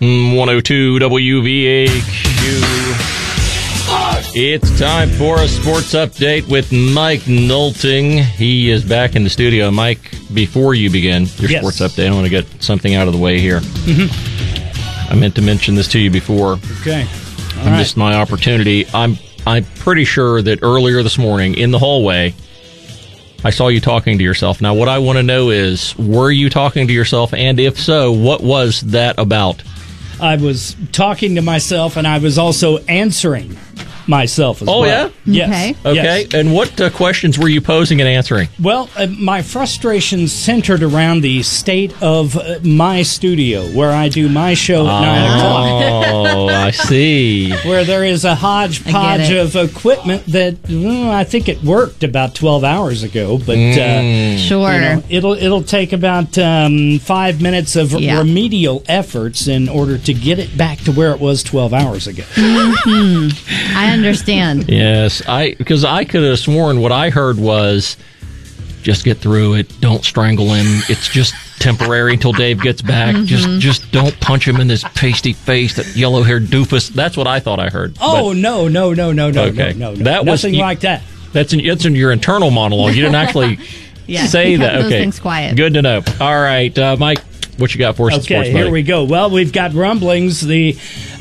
102 WVAQ. It's time for a sports update with Mike Nolting. He is back in the studio. Mike, before you begin your sports update, I want to get something out of the way here. I meant to mention this to you before. Okay. I missed my opportunity. I'm pretty sure that earlier this morning in the hallway, I saw you talking to yourself. Now, what I want to know is, were you talking to yourself? And if so, what was that about? I was talking to myself, and I was also answering myself as well. Oh, yeah? Yes. Okay. Yes. And what questions were you posing and answering? Well, my frustrations centered around the state of my studio, where I do my show at 9 o'clock. Oh, I see. Where there is a hodgepodge of equipment that I think it worked about 12 hours ago, but sure, it'll take about 5 minutes of remedial efforts in order to get it back to where it was 12 hours ago. I understand. Yes, because I could have sworn what I heard was, just get through it. Don't strangle him. It's just temporary until Dave gets back. Just don't punch him in his pasty face, that yellow-haired doofus. That's what I thought I heard. Oh, no. Okay. No. That was nothing like that. It's in your internal monologue. You didn't actually say that. Those Okay, things quiet. Good to know. All right, Mike, what you got for us? Okay, here we go. Well, we've got rumblings. The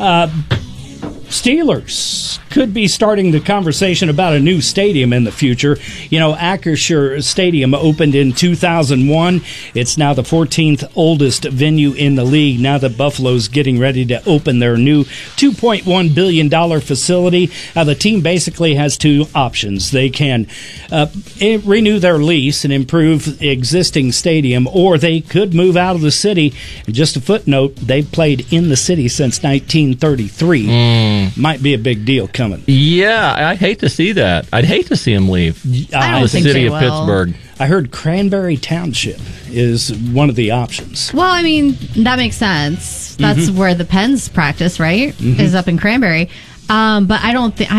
Steelers could be starting the conversation about a new stadium in the future. You know, Acrisure Stadium opened in 2001. It's now the 14th oldest venue in the league. Now that Buffalo's getting ready to open their new $2.1 billion facility, the team basically has two options. They can renew their lease and improve the existing stadium, or they could move out of the city. And just a footnote, they've played in the city since 1933. Might be a big deal coming. Yeah, I hate to see that. I'd hate to see him leave I don't the think city they of will. Pittsburgh. I heard Cranberry Township is one of the options. Well, I mean, that makes sense. That's where the Pens practice, right? Is up in Cranberry. But I don't think